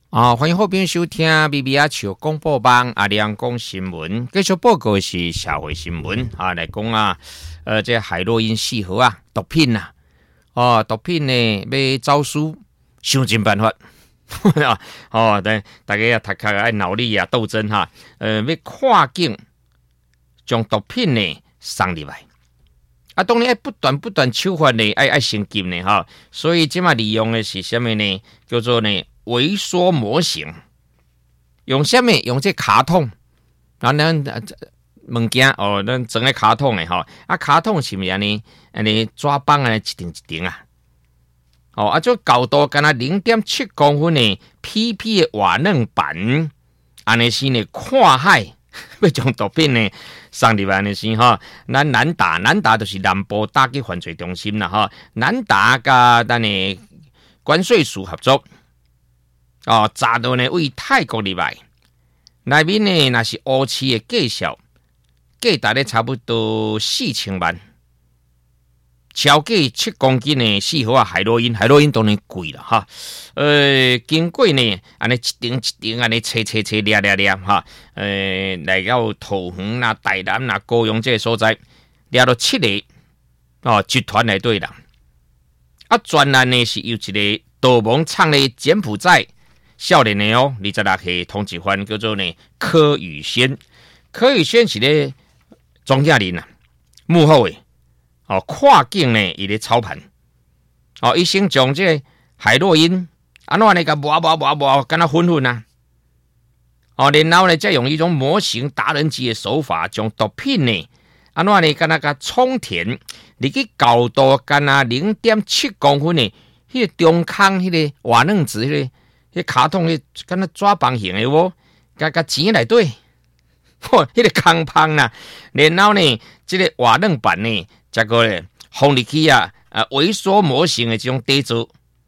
欢迎后边收听 BBR 球广播网阿亮讲新闻，继续报告的是社会新闻来讲这海洛因四号毒品毒品呢要走私，想尽办法对，大家读课爱脑力斗争要跨境将毒品呢送入来。当然不断手法呢爱升级呢所以即马利用的是什么呢？叫做呢微缩模型，用什么？用这卡通咱物件咱装个卡通的卡通是毋是安尼抓棒一顶一顶这高度敢若 0.7 公分的 PP 的瓦楞板，安尼是呢看海要将毒品呢送入来的是咱南达就是南部打击犯罪中心啦南达甲咱的关税署合作查到呢为泰国入来，内面呢若是乌市的介绍，价值咧差不多4000万，超过7公斤的四号海洛因当然贵啦经过呢安尼一顶一顶安尼切掠来到桃园啦、台南啦、高雄这个所在，掠到7个集团内底啦。专案呢是由一个导盲创的柬埔寨少年的26岁通缉犯叫做呢柯宇轩是咧庄稼人幕后的跨境呢伊咧操盘伊先将这个海洛因安怎呢个磨敢若粉然后呢再用一种模型达人级的手法，将毒品呢安怎呢敢若个充填入去高度敢若 0.7 公分的迄个中空迄个瓦楞纸迄卡通迄敢若抓棒型的甲钱内底迄个空芳啦，然后呢这个瓦楞板呢再个咧放入去微缩模型的这种底座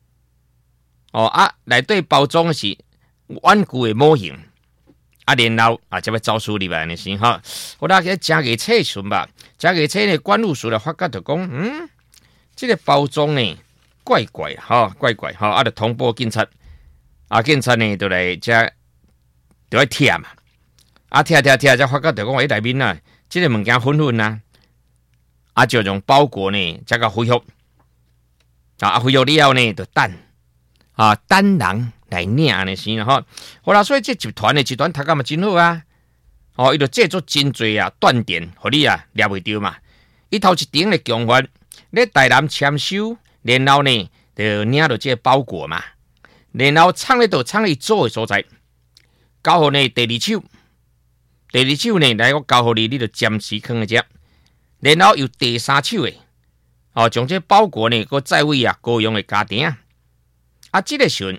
内底包装的是顽固的模型然后才要走私入来的是好啦，去加个测询吧，加个测呢关务署的发觉就讲这个包装呢怪怪就通报警察警察呢就来贴嘛贴才发觉就讲内面这个物件粉就用包裹呢才个恢复恢复了后呢就等人来领安尼是好啦，所以这集团读得嘛真好伊就制作真侪断点互你抓袂到嘛。伊头一顶的强犯咧台南签收，然后呢就领到这个包裹嘛，然后藏咧做的所在，交互呢第二手呢来我交互你就暂时放在这，然后由第三手的将这包裹呢搁载位高雄的家庭这个时阵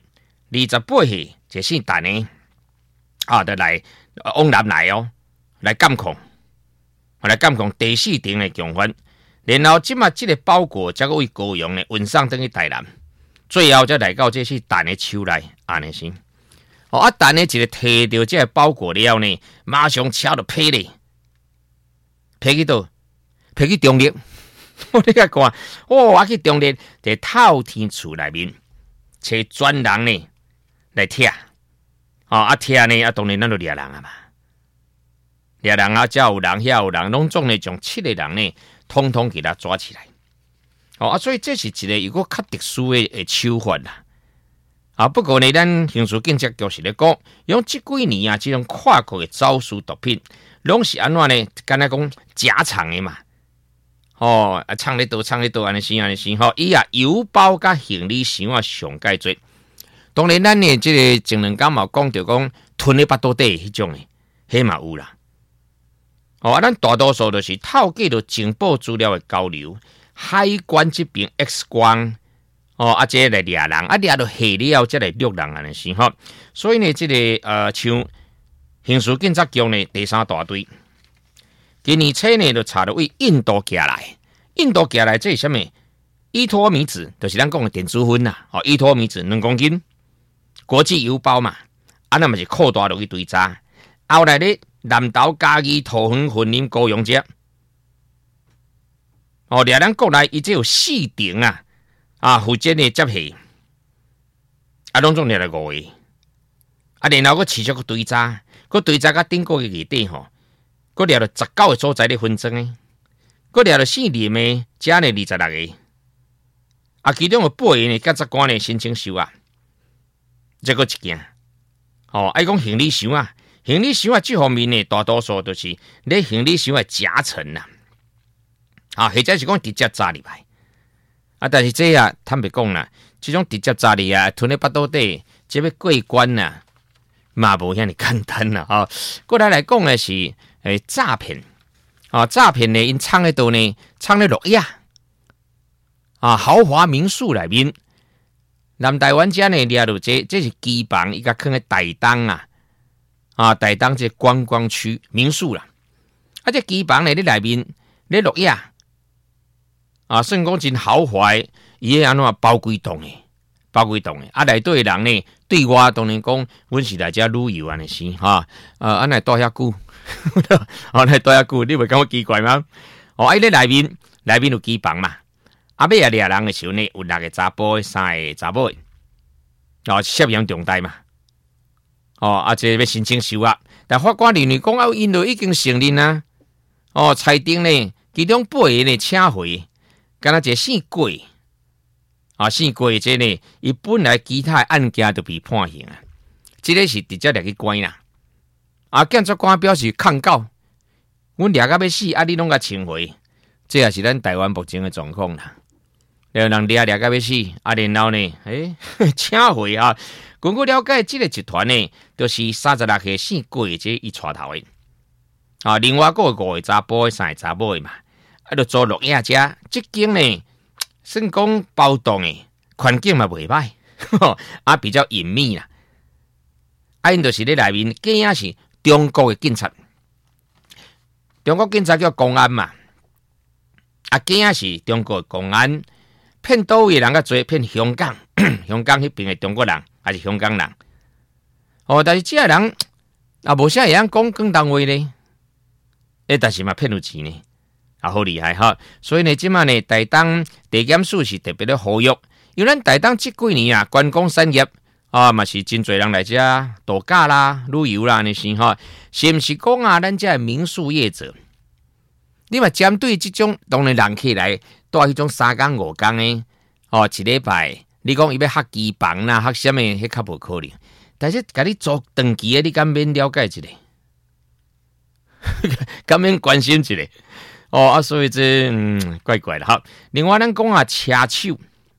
28岁就姓陈的就来往南来来监控第4顶的强犯，然后即马这个包裹才个为高雄呢运送登去台南，最后才来到这是陈的手内安尼是陈的一个摕到这个包裹了呢，马上车就劈咧，劈去倒？劈去中立。你甲看我去中立在透天厝内面找专人呢来贴贴呢当然咱就掠人嘛，掠人这有人遐有人，拢总呢将7个人呢统统给他抓起来所以这是一个有个较特殊的手法啦不过呢咱刑事警察局是咧讲用这几年这种跨国的走私毒品拢是安怎呢敢若讲假藏的嘛藏咧倒安尼是伊邮包甲行李箱上介多。当然咱呢这个前两天嘛讲到讲吞咧巴肚底迄种的迄嘛有啦咱大多数就是透过着情报资料的交流，海关这边 X 光这来掠人掠到下了才来掠人安尼是所以呢这个像刑事警察局呢第3大队今年初呢就查到为印度寄来这是什么？依托米子就是咱讲的电子烟依托米子2公斤，国际邮包嘛那么是扩大落去追查，后来咧南投嘉义桃园云林高雄这掠咱国内伊只有4顶负责呢接戏拢总掠来5个然后佮持续佮堆渣，佮堆渣甲顶个月底吼，佮掠到19个所在咧分赃诶，佮掠到4年诶，加呢26个，其中有8个呢，检察官呢申请收押，这个一件。爱讲行李箱啊，行李箱啊，这方面呢，大多数都是咧行李箱诶夹层啦，或者是讲直接扎入来。但是这啊，坦白讲啦，这种直接扎入啊，吞咧腹肚底，这要过关呐，嘛无遐尼简单啦。过来讲的是诈骗，诈骗呢，因藏喺度呢，藏咧诺亚豪华民宿内面。南台湾遮呢，掠到这是机房，伊甲放喺台东台东这观光区民宿啦。这机房呢，咧内面咧诺亚算讲真豪华，伊安怎包规栋诶。内底诶人呢，对我当然讲，阮是来遮旅游安尼是安尼待遐久，安尼待遐久，你袂感觉奇怪吗？咧内面有机房嘛。尾掠人诶时候呢，有6个查甫，3个查某涉嫌重大嘛。这要申请收押，但法官认为讲因就已经承认啊。裁定呢，其中8个呢请回，敢若一个姓郭姓郭这呢，伊本来其他案件就被判刑啊，这个是直接掠去关啦。检察官表示抗告，阮掠到要死，你拢甲请回，这也是咱台湾目前的状况啦。有人掠到要死，然后呢，请回根据了解，这个集团呢，就是36岁姓郭的这伊带头的。另外还有5个查甫，3个查某的嘛，就做诺亚遮，这间呢，算讲包栋的环境嘛袂歹，比较隐秘啦。因就是咧内面，竟然是中国的警察，中国警察叫公安嘛，竟然是中国的公安。骗倒位人较多，骗香港，香港迄边的中国人还是香港人。但是这个人无啥会晓讲广东话呢，但是嘛骗有钱呢，好厉害哈。所以呢，即马呢，台东地检署是特别的呼吁，因为咱台东这几年观光产业嘛是真侪人来遮度假啦、旅游啦，你是是毋是讲咱这民宿业者，你嘛针对这种当然人起来。带迄种3天5天的一礼拜，你讲伊要学机房啦，学什么，迄较无可能。但是甲你做长期的，你敢免了解一下，敢免关心一下。所以这怪怪的哈。另外，咱讲车手、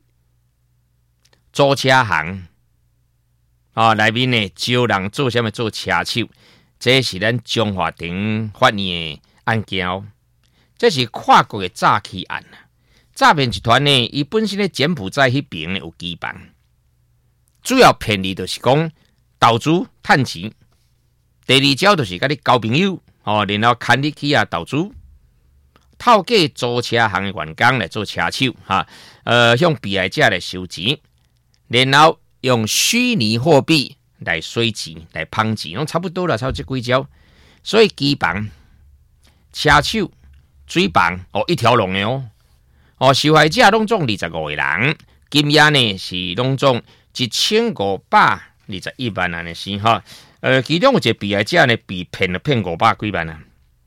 租车行内面呢招人做什么做车手，这是咱中华庭法院的案件，这是跨国的诈欺案。诈骗集团呢，伊本身咧柬埔寨迄边呢有基盘，主要骗你就是讲投资趁钱，第二招就是甲你交朋友，然后牵你去投资，透过租车行的员工来做车手，向被害者来收钱，然后用虚拟货币来洗钱、来捧钱，拢差不多啦，差不多这几招。所以基盘、车手、水房一条龙的受害者拢总25个人，金额呢是拢总1521万安尼是其中有一个被害者呢被骗500几万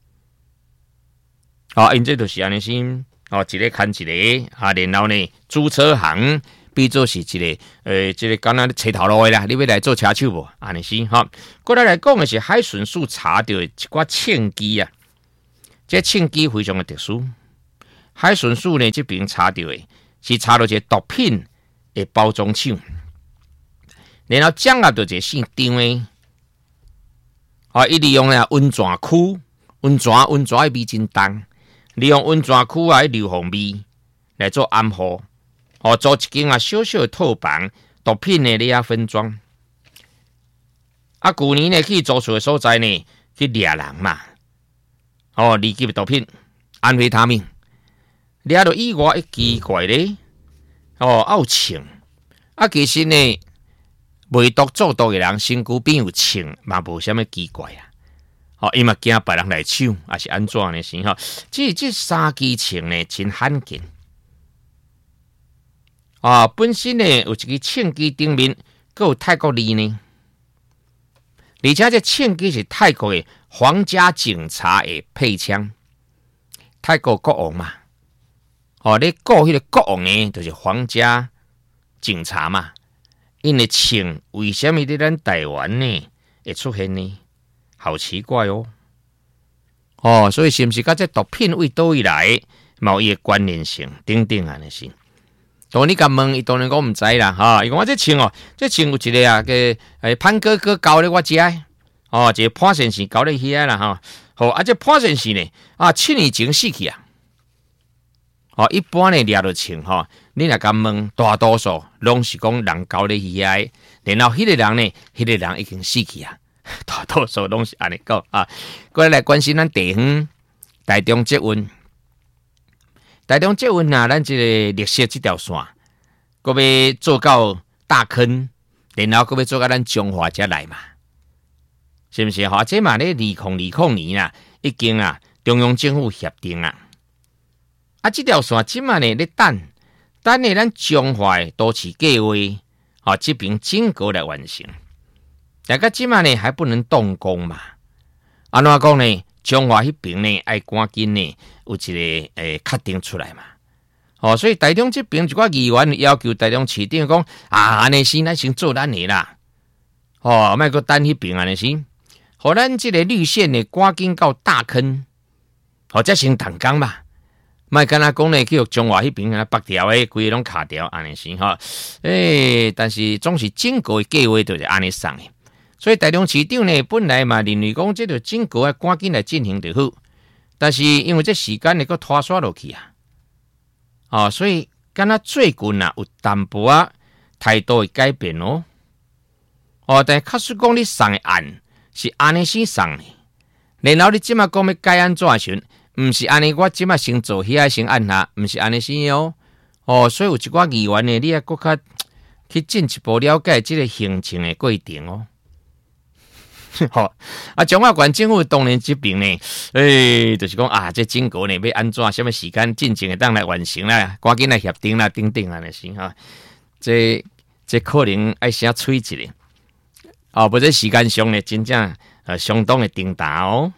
因这就是安尼先一个看一个然后呢租车行比作是一个这个敢若车头路的啦，你要来做车手无安尼是过来讲的是海巡署查到一寡称机这称机非常的特殊。海巡署呢这边查到的是查到一个毒品的包装厂，然后掌握到一个姓张的伊利用温泉区温泉的味真重，利用温泉区的硫磺味来做暗号，做一间小小的套房，毒品呢你分装。去年呢去做错的所在呢去掠人嘛，二级的毒品安非他命。掠到以外奇怪咧，有枪，其实呢，卖毒做毒的人身躯边有枪，嘛无啥物奇怪伊嘛惊别人来抢，还是安怎呢？是这3支枪呢，真罕见。本身呢有一个枪支顶面，还有泰国字呢， 而且这庆机是泰国的皇家警察的配枪，泰国国王嘛，你顾迄个国王呢，就是皇家警察嘛。因的庆为什么在咱台湾呢会出现呢？好奇怪哦！所以是不是跟这毒品为倒位来，某伊的关联性等等安尼是？当你甲问，伊当然讲唔知啦，伊讲我这庆这庆有一个啊个潘哥哥交咧我食的，一个潘先生交咧遐啦，这潘先生呢7年前死去啊。一般呢掠着庆你若甲问，大多数拢是讲人交咧遐，然后迄个人呢，迄个人已经死去啊。大多数拢是安尼讲啊。过来关心咱地方台中捷运，台中捷运咱这个绿色这条线，搁要做到大坑，然后搁要做到咱中华才来嘛，是不是？这嘛咧2020年啦，已经中央政府协定啊。这条线即嘛呢咧等呢咱中华的都市计划，这边整个来完成。但个即嘛呢还不能动工嘛？安怎讲呢？中华迄边呢爱赶紧呢有一个确定出来嘛。所以台中这边一寡议员要求台中市长讲安尼先，咱先做咱的啦。莫搁等迄边安尼先，互咱这个绿线呢赶紧到大坑，才先动工嘛。莫敢若讲呢，去中华迄边北条的规个拢卡掉安尼先但是总是整个的计划就是安尼送的。所以台中市长呢，本来嘛认为讲这个整个赶紧来进行就好，但是因为这时间呢搁拖刷落去所以敢若最近有淡薄态度的改变哦。但确实讲你送的案是安尼先送的，然后你即马讲要改安怎时，毋是安尼，我即马先做遐先按下，毋是安尼先哦。所以有一寡议员呢，你要搁较去进一步了解这个行程的过程哦。中华县政府当然这边呢，就是讲这整个呢要安怎什么时间进行会当来完成啦，赶紧来协定啦，等等啊，那是这可能爱先吹一下不这时间上呢，真正相当的重大哦。